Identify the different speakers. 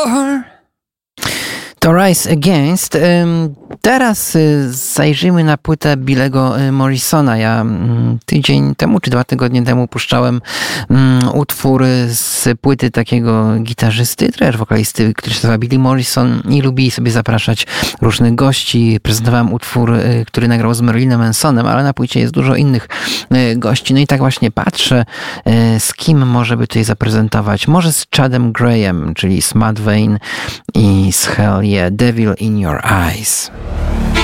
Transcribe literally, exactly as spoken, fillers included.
Speaker 1: To Rise Against. Teraz zajrzyjmy na płytę Billego Morrisona. Ja tydzień temu, czy dwa tygodnie temu puszczałem utwór z płyty takiego gitarzysty, też wokalisty, który się nazywa Billy Morrison i lubi sobie zapraszać różnych gości. Prezentowałem utwór, który nagrał z Marylinem Mansonem, ale na płycie jest dużo innych gości. No i tak właśnie patrzę, z kim może by tutaj zaprezentować. Może z Chadem Grayem, czyli z Mudvayne i z Hell Yeah, Devil in Your Eyes.